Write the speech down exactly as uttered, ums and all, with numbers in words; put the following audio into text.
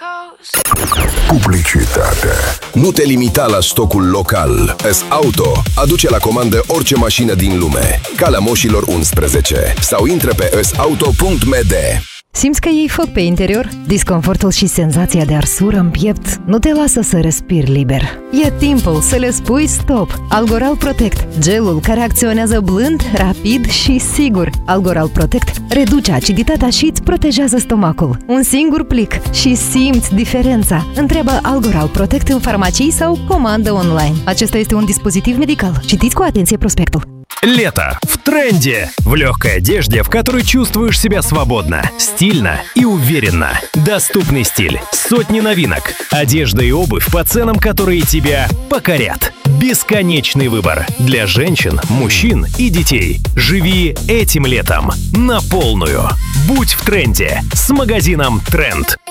Publicitate. Nu te limita la stocul local. S-Auto aduce la comandă orice mașină din lume. Calea moșilor unsprezece. Sau intră pe s auto punct m d. Simți că iei foc pe interior? Disconfortul și senzația de arsură în piept nu te lasă să respiri liber. E timpul să le spui stop! Algoral Protect, gelul care acționează blând, rapid și sigur. Algoral Protect reduce aciditatea și îți protejează stomacul. Un singur plic și simți diferența. Întreabă Algoral Protect în farmacii sau comandă online. Acesta este un dispozitiv medical. Citiți cu atenție prospectul. Лето в тренде! В легкой одежде, в которой чувствуешь себя свободно, стильно и уверенно. Доступный стиль, сотни новинок, одежда и обувь по ценам, которые тебя покорят. Бесконечный выбор для женщин, мужчин и детей. Живи этим летом на полную. Будь в тренде с магазином Тренд.